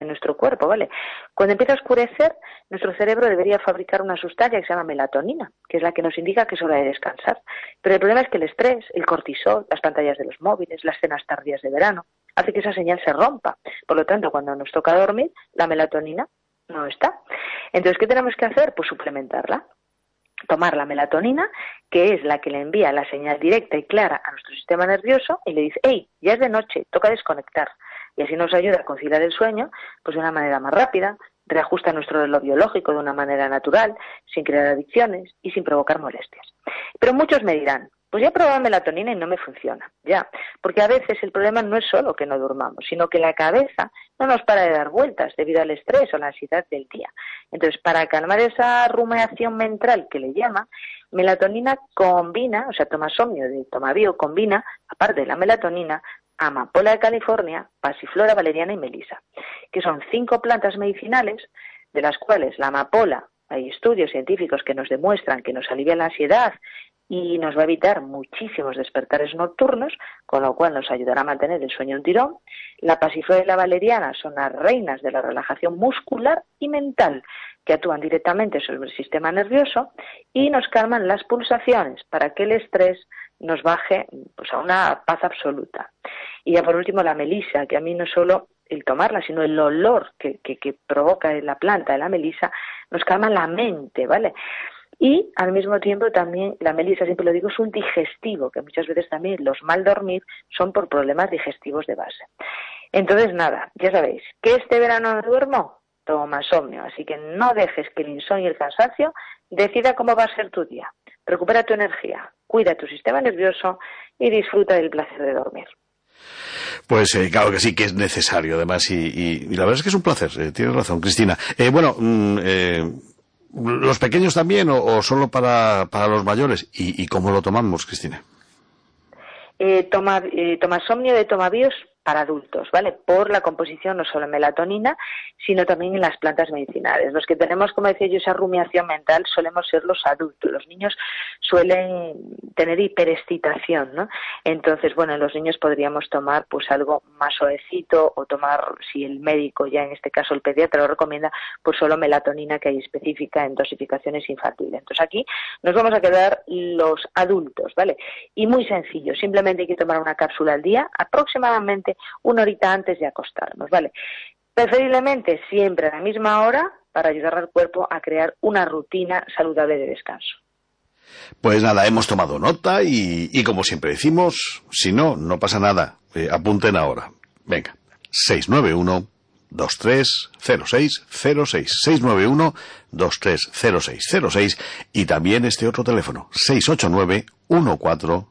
en nuestro cuerpo, ¿vale? Cuando empieza a oscurecer, nuestro cerebro debería fabricar una sustancia que se llama melatonina, que es la que nos indica que es hora de descansar. Pero el problema es que el estrés, el cortisol, las pantallas de los móviles, las cenas tardías de verano, hace que esa señal se rompa. Por lo tanto, cuando nos toca dormir, la melatonina no está. Entonces, ¿qué tenemos que hacer? Pues suplementarla. Tomar la melatonina, que es la que le envía la señal directa y clara a nuestro sistema nervioso y le dice, hey, ya es de noche, toca desconectar. Y así nos ayuda a conciliar el sueño pues de una manera más rápida, reajusta nuestro reloj biológico de una manera natural, sin crear adicciones y sin provocar molestias. Pero muchos me dirán, pues ya he probado melatonina y no me funciona, ya, porque a veces el problema no es solo que no durmamos, sino que la cabeza no nos para de dar vueltas debido al estrés o la ansiedad del día. Entonces, para calmar esa rumiación mental que le llama, melatonina combina, o sea, Tomasomnio de Tomabio combina, aparte de la melatonina, amapola de California, pasiflora valeriana y melisa, que son 5 plantas medicinales, de las cuales la amapola, hay estudios científicos que nos demuestran que nos alivia la ansiedad y nos va a evitar muchísimos despertares nocturnos, con lo cual nos ayudará a mantener el sueño un tirón. La pasiflora y la valeriana son las reinas de la relajación muscular y mental, que actúan directamente sobre el sistema nervioso y nos calman las pulsaciones para que el estrés nos baje pues a una paz absoluta. Y ya por último la melisa, que a mí no solo el tomarla, sino el olor que provoca la planta de la melisa, nos calma la mente, ¿vale? Y al mismo tiempo también la melisa, siempre lo digo, es un digestivo, que muchas veces también los mal dormir son por problemas digestivos de base. Entonces nada, ya sabéis, que este verano no duermo, Tomasomnio, así que no dejes que el insomnio y el cansancio decida cómo va a ser tu día. Recupera tu energía, cuida tu sistema nervioso y disfruta del placer de dormir. Pues claro que sí, que es necesario además y la verdad es que es un placer, tienes razón, Cristina. ¿Los pequeños también o solo para los mayores? ¿Y cómo lo tomamos, Cristina? Tomasomnio de Tomabíos para adultos, ¿vale? Por la composición no solo en melatonina, sino también en las plantas medicinales. Los que tenemos, como decía yo, esa rumiación mental solemos ser los adultos. Los niños suelen tener hiperexcitación, ¿no? Entonces, bueno, en los niños podríamos tomar pues algo más suavecito o tomar, si el médico, ya en este caso el pediatra, lo recomienda, pues solo melatonina que hay específica en dosificaciones infantiles. Entonces aquí nos vamos a quedar los adultos, ¿vale? Y muy sencillo, simplemente hay que tomar una cápsula al día, aproximadamente una horita antes de acostarnos, ¿vale? Preferiblemente siempre a la misma hora para ayudar al cuerpo a crear una rutina saludable de descanso. Pues nada, hemos tomado nota y como siempre decimos, si no, no pasa nada. Apunten ahora. Venga, 691-230606, 691-230606 y también este otro teléfono, 689-140474,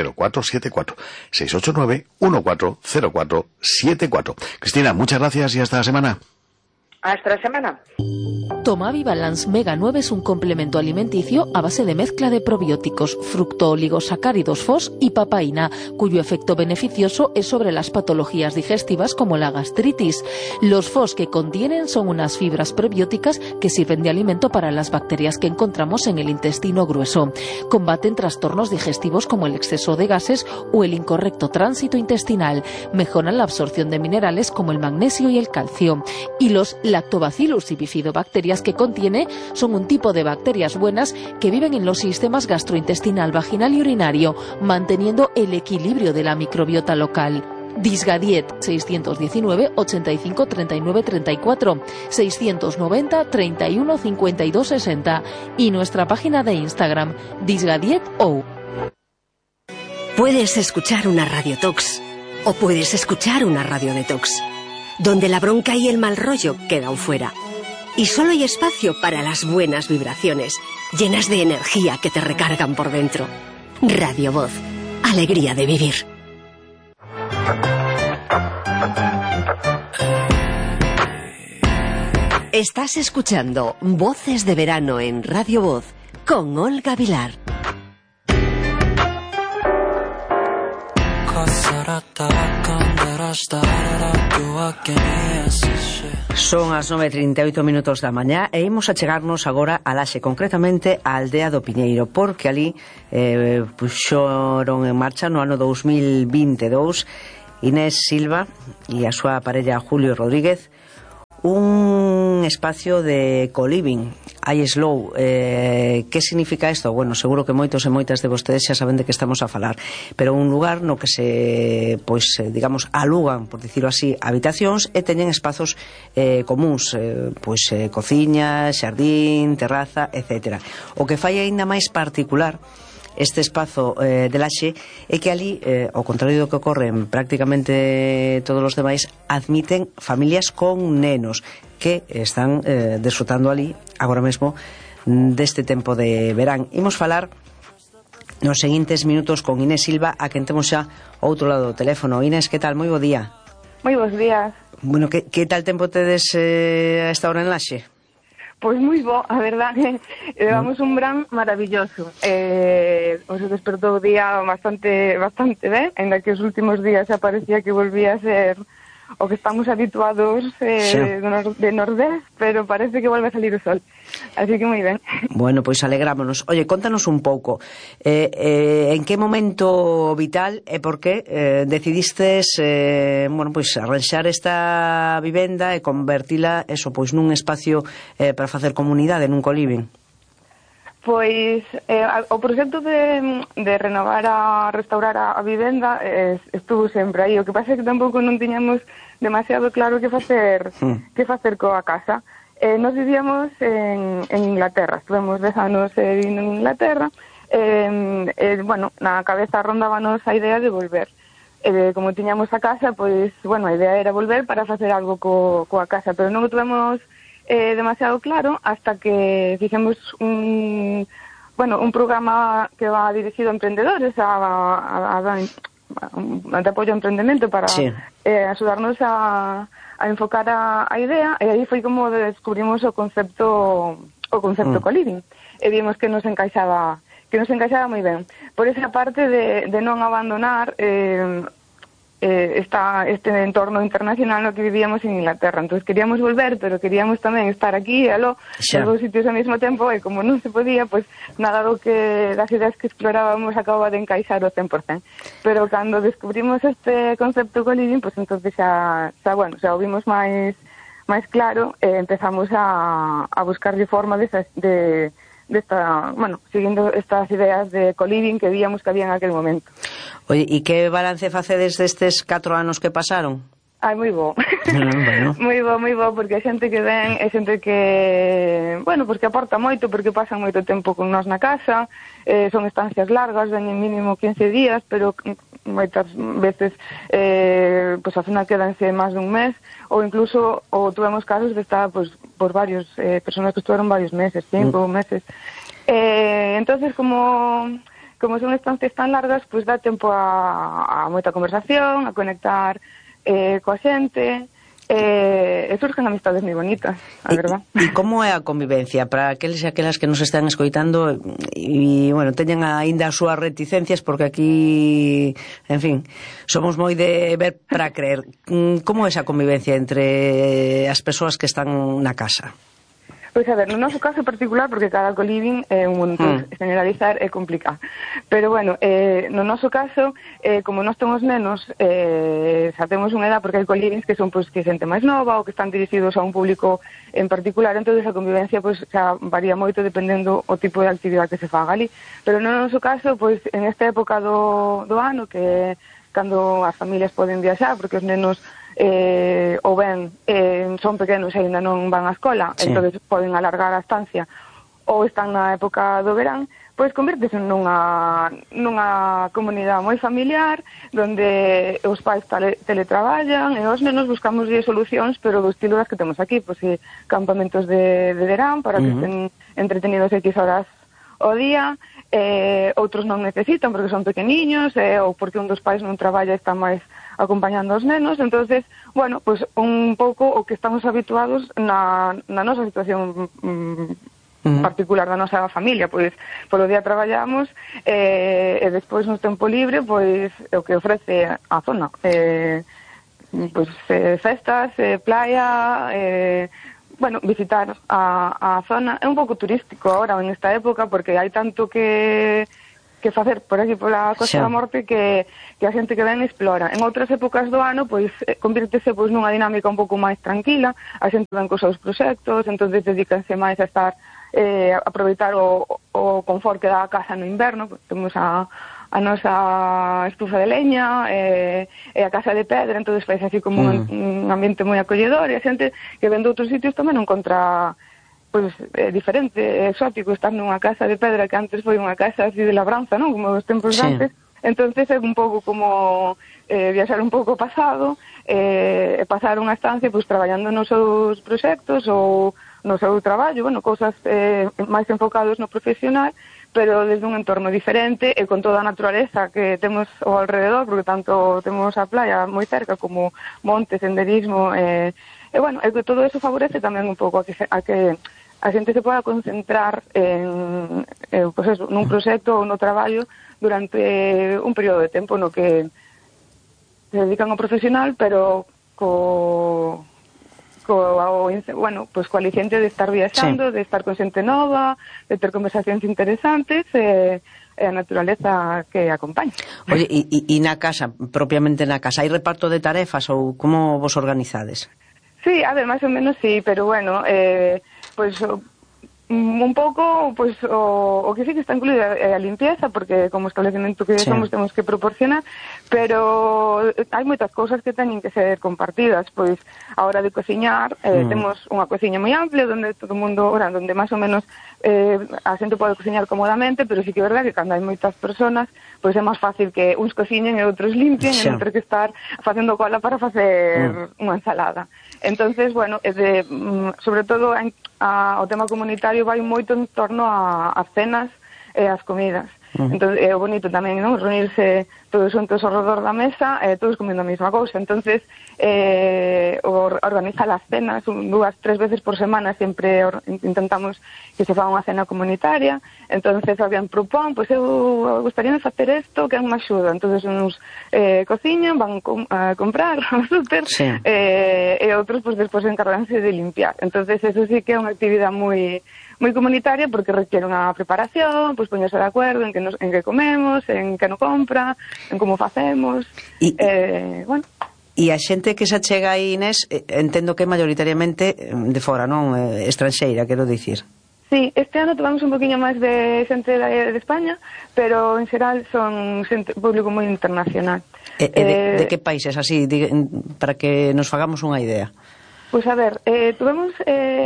689-140474. Cristina, muchas gracias y hasta la semana. Hasta la semana. Tomavi Balance Mega 9 es un complemento alimenticio a base de mezcla de probióticos, fructooligosacáridos FOS y papaína, cuyo efecto beneficioso es sobre las patologías digestivas como la gastritis. Los FOS que contienen son unas fibras prebióticas que sirven de alimento para las bacterias que encontramos en el intestino grueso. Combaten trastornos digestivos como el exceso de gases o el incorrecto tránsito intestinal. Mejoran la absorción de minerales como el magnesio y el calcio. Y los lactobacillus y bifidobacterias que contiene son un tipo de bacterias buenas que viven en los sistemas gastrointestinal, vaginal y urinario, manteniendo el equilibrio de la microbiota local. Disgadiet 619 85 39 34 690 31 52 60 y nuestra página de Instagram DisgadietO. Puedes escuchar una radiotox o puedes escuchar una radiodetox, donde la bronca y el mal rollo quedan fuera. Y solo hay espacio para las buenas vibraciones, llenas de energía que te recargan por dentro. Radio Voz, alegría de vivir. Estás escuchando Voces de Verano en Radio Voz con Olga Vilar. Son as 9:38 da mañá e imos a chegarnos agora a Laxe, concretamente á aldea do Piñeiro, porque ali puxoron en marcha no ano 2022 Inés Silva e a súa parella Julio Rodríguez un espacio de co-living, iSlow. Que significa isto? Bueno, seguro que moitos e moitas de vostedes xa saben de que estamos a falar, pero un lugar no que se, pois, digamos, alugan, por dicirlo así, habitacións e teñen espazos comuns, pois, cociña, xardín, terraza, etc. O que fai aínda máis particular este espazo de Laxe é que ali, ao contrario do que ocorre en prácticamente todos os demais, admiten familias con nenos que están desfrutando ali agora mesmo deste tempo de verán. Imos falar nos seguintes minutos con Inés Silva, a quen temos xa ao outro lado do teléfono. Inés, que tal? Moi bo día. Moi bons días. Bueno, que tal tempo tedes a esta hora en Laxe? Pois moi bo, a verdade, levamos un verán maravilloso. Os despertou o día bastante ben, ainda que os últimos días xa parecía que volvía a ser o que estamos habituados de Nordés, pero parece que volve a salir o sol. Así que moi ben. Bueno, pois alegrámonos. Oye, contanos un pouco, en que momento vital e por que decidistes arranxar esta vivenda e convertila nun espacio para facer comunidade, nun co-living? Pois o proxecto de renovar restaurar a vivenda estuvo sempre aí. O que pasa é que tampouco non tiñamos demasiado claro que facer coa casa. Nos vivíamos en Inglaterra, estuvemos 10 anos vivindo en Inglaterra, na cabeza rondábanos a idea de volver. Como tiñamos a casa, pois, a idea era volver para facer algo coa casa, pero non o tuvemos demasiado claro hasta que fixemos un programa que va dirigido a emprendedores de apoio ao emprendemento para axudarnos a enfocar a idea, e aí foi como descubrimos o concepto co-living e vimos que nos encaixaba moi ben. Por esa parte de non abandonar este entorno internacional no que vivíamos en Inglaterra. Entonces queríamos volver, pero queríamos tamén estar aquí e aló, en dos sitios ao mesmo tempo, e como non se podía, pues nada das ideas que explorábamos acababa de encaixar o 100%. Pero cando descubrimos este concepto co-living, pues entonces xa o vimos máis claro, e empezamos a buscarlle forma siguiendo estas ideas de co-living que víamos que había en aquel momento. Oye, e que balance facedes destes 4 anos que pasaron? Ai, moi bo. moi bo, porque a xente que ven é xente que, porque aporta moito, porque pasan moito tempo con nós na casa, son estancias largas, veñen mínimo 15 días, pero moitas veces ao final quedanse máis dun mes, ou incluso tuvemos casos de estar por varios personas que estuveron varios meses, 5 meses. Entonces, como son estancias tan largas, pois dá tempo a moita conversación, a conectar coa xente, e surgen amistades moi bonitas, a verdad. E como é a convivencia para aqueles e aquelas que nos están escoitando e, teñen aínda as súas reticencias, porque aquí, en fin, somos moi de ver para creer. Como é esa convivencia entre as persoas que están na casa? Pois a ver, no noso caso particular, porque cada co-living é un mundo, generalizar é complicado. Pero no noso caso, como nós temos nenos, xa temos unha edad, porque hai co-livings que son que xente máis nova ou que están dirixidos a un público en particular, entón a convivencia xa varía moito dependendo o tipo de actividade que se faga ali. Pero no noso caso, en esta época do ano, que cando as familias poden viaxar, porque os nenos son pequenos e ainda non van á escola, entón poden alargar a estancia, ou están na época do verán, pois convértese nunha comunidade moi familiar, onde os pais teletraballan e os nenos buscamos solucións, pero do estilo das que temos aquí, campamentos de verán para que estén entretenidos X horas ao día, outros non necesitan porque son pequeniños, ou porque un dos pais non traballa e está máis acompañando aos nenos. Entonces, un pouco o que estamos habituados na nosa situación particular da nosa familia, polo día traballamos e despois no tempo libre, o que ofrece a zona, festas, playa, visitar a zona. É un pouco turístico agora en esta época, porque hai tanto que facer por aquí pola Costa da Morte que a xente que ven explora. En outras épocas do ano, pois, convírtese pois nunha dinámica un pouco máis tranquila, a xente ven cos seus proxectos, entonces dedícanse máis a estar aproveitar o confort que dá a casa no inverno, pois, temos a nosa estufa de leña e a casa de pedra, entonces fai así como un ambiente moi acolledor, e a xente que ven de outros sitios tamén encontra pois diferente, exótico estar nunha casa de pedra que antes foi unha casa así de labranza, non? Como os tempos antes. Entonces é un pouco como viaxar un pouco pasado, pasar unha estancia pois traballando nos seus proxectos ou no seu traballo, bueno, cousas máis enfocados no profesional, pero desde un entorno diferente e con toda a naturaleza que temos ao alrededor, porque tanto temos a playa moi cerca como montes, senderismo, e bueno, e que todo eso favorece tamén un pouco a que a xente se poda concentrar en pues eso, nun proxecto ou no traballo durante un período de tempo no que se dedican ao profesional, pero bueno, pues co aliciente de estar viaxando, de estar con xente nova, de ter conversacións interesantes e a naturaleza que acompaña. Oye, e na casa, propiamente na casa, hai reparto de tarefas ou como vos organizades? Sí, a ver, máis ou menos sí, pero bueno, pois un pouco, pois o que sí que está incluída é a limpieza, porque como establecemento que somos temos que proporcionar, pero hai moitas cousas que teñen que ser compartidas, pois a hora de cociñar, temos unha cociña moi amplia onde todo o mundo, onde máis ou menos a xente pode cociñar cómodamente, pero sí que é verdade que cando hai moitas personas, pois é máis fácil que uns cociñen e outros limpien e non ter que estar facendo cola para facer unha ensalada. Entonces, bueno, sobre todo o tema comunitario vai moito en torno ás cenas e ás comidas. Entonces, é bonito tamén, non? Reunirse todos xuntos ao redor da mesa e todos comendo a mesma cousa. Entonces, organizar as cenas 2-3 veces por semana, sempre intentamos que se faga unha cena comunitaria. Entonces, alguén propón, pois eu gustaría facer isto, que é unha axuda. Entonces, uns cociñan, van a comprar ao súper, e outros, pois, despois encarganse de limpiar. Entonces, eso sí que é unha actividade moi comunitaria, porque requiere unha preparación, pois poñerse de acordo en que comemos, en que no compra, en como facemos, bueno. E a xente que se achega aí, Inés, entendo que maioritariamente de fora, non? Estranxeira, quero dicir. Sí, este ano tomamos un poquinho máis de xente de España, pero en xeral son público moi internacional. De que países, así, para que nos fagamos unha idea? Pois a ver, tuvemos...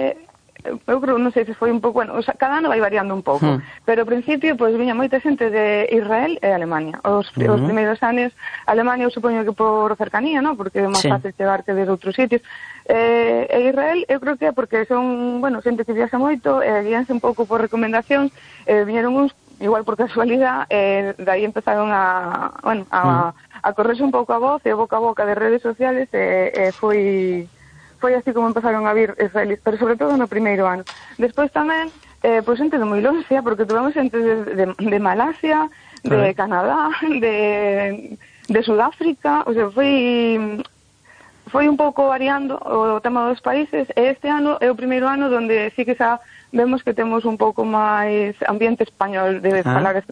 eu creo, non sei se foi un pouco, bueno, cada ano vai variando un pouco, pero ao principio, pois, viña moita xente de Israel e Alemania. Os primeiros anos, Alemania, eu supoño que por cercanía, non? Porque é máis fácil chegar que de outros sitios. E Israel, eu creo que é porque son, bueno, xente que viaxa moito, guíanse un pouco por recomendacións, viñeron uns, igual por casualidade, dai empezaron a correrse un pouco a voz, e boca a boca de redes sociales, e foi así como empezaron a vir israelíes, pero sobre todo no primeiro ano. Despois tamén, pois xente de moi longe, porque tuvemos xente de Malasia, de Canadá, de Sudáfrica, o sea, foi un pouco variando o tema dos países, e este ano é o primeiro ano onde sí que xa vemos que temos un pouco máis ambiente español de falar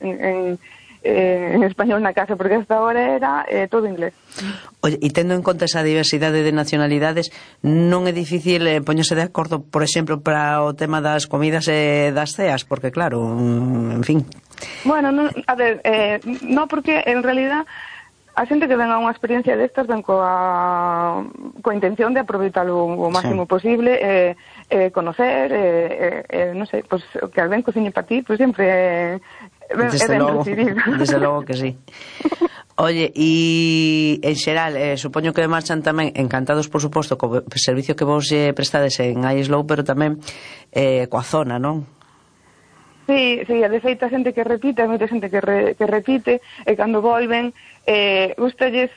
en español na casa, porque hasta ahora era todo inglés. Oye, e tendo en conta esa diversidade de nacionalidades, non é difícil poñerse de acordo, por exemplo, para o tema das comidas e das ceas, porque claro, en fin. Bueno, a ver, no, porque en realidad a xente que ven a unha experiencia destas ven coa intención de aproveitalo o máximo posible, conocer, non sei, pues, que alguén cociñe para ti, pues sempre desde logo que sí. Oye, e en xeral, supoño que marchan tamén encantados, por suposto, co servicio que vos prestades en iSlow, pero tamén coa zona, non? Sí, de feito a xente que repite, moita xente que repite, e cando volven, gustalles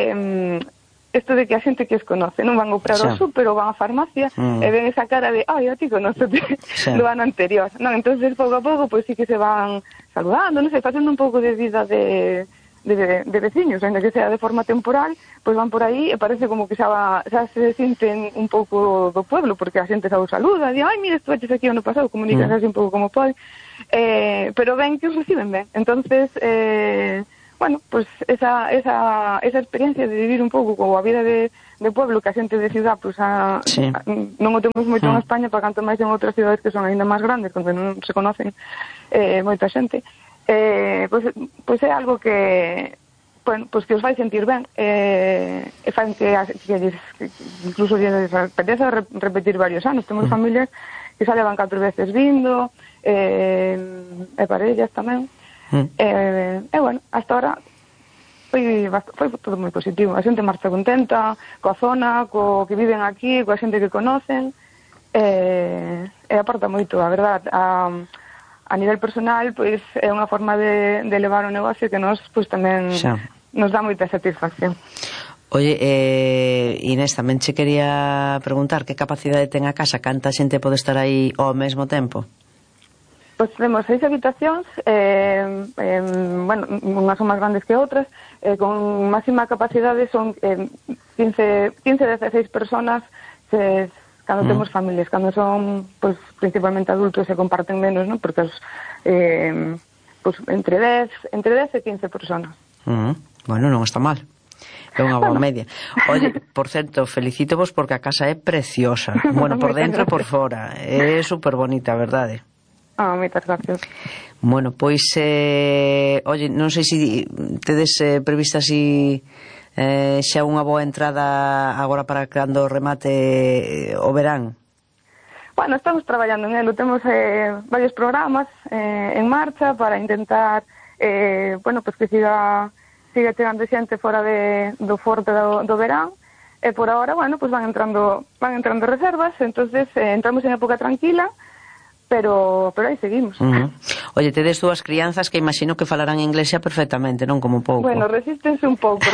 isto de que a xente que os conoce, non van a comprar ao súper ou van á farmacia e ven esa cara de, ai, a ti conócete do ano anterior, non? Entonces, pouco a pouco, pois sí que se van saludando, non sei, facendo un pouco de vida de de veciños, ainda que sea de forma temporal, pois van por aí e parece como que xa se sinten un pouco do pueblo, porque a xente xa os saluda, di, ai, mira, estuveches aquí ano pasado, comunican así un pouco como pode, pero ven que os reciben ben. Entonces, bueno, pues esa experiencia de vivir un pouco como a vida de pueblo, que a xente de ciudad pues non o temos moito en España, para canto máis en outras cidades que son ainda máis grandes, onde non se conocen moita xente, pues é algo que, bueno, pues que os vai sentir ben, e fan que incluso lles apetece repetir varios anos. Temos familias que xa levan 4 veces vindo, e parellas tamén. Bueno, hasta ahora foi todo moi positivo. A xente marcha contenta coa zona, co que viven aquí, coa xente que conocen, e aporta moito, a verdad. A nivel personal, pois é unha forma de elevar o negocio que nos pois tamén nos dá moita satisfacción. Oye, Inés, tamén che quería preguntar que capacidade ten a casa, canta xente pode estar aí ao mesmo tempo? Pois temos 6 habitacións, bueno, unhas son máis grandes que outras, con máxima capacidade son 15-16 personas, cando temos familias. Cando son, pois, principalmente adultos, se comparten menos, non? Porque pois, entre 10 e 15 personas. Bueno, non está mal. É unha boa media. Oye, por certo, felicítovos porque a casa é preciosa. Bueno, por dentro e por fora. É super bonita, verdade? Moitas gracias. Bueno, pois, oye, non sei se tedes prevista así xa unha boa entrada agora para cando remate o verán. Bueno, estamos traballando en elo. Temos varios programas en marcha para intentar, bueno, pues que siga chegando xente fora do forte do verán. E por agora, bueno, pues van entrando reservas, entonces entramos en época tranquila, pero aí seguimos. Oye, tedes 2 crianzas que imagino que falarán inglés xa perfectamente, non? Como un pouco. Bueno, resístense un pouco,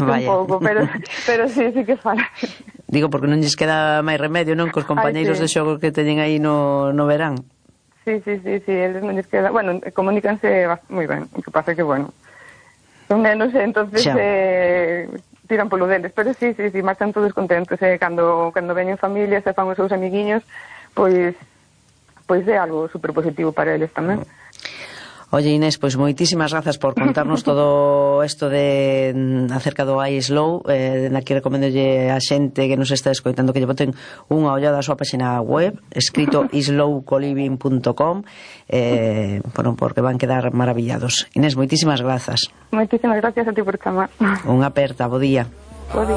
pero sí que falan. Digo, porque non lles queda máis remedio, non? Cos compañeiros de xogo que teñen aí no verán. Sí, eles non lles queda... Bueno, comunícanse moi ben, o que pasa que, bueno, son menos, entonces tiran polo deles, pero sí, marchan todos contentos, cando veñen familias e fan os seus amiguiños, pois é algo super positivo para eles tamén. Oye, Inés, pois moitísimas grazas por contarnos todo isto acerca do iSlow. Aquí recomendolle a xente que nos está escoitando que lle boten unha ollada á súa página web, escrito islowcoliving.com, bueno, porque van quedar maravillados. Inés, moitísimas grazas. Moitísimas gracias a ti por chamar. Unha aperta, bo día. Bo día.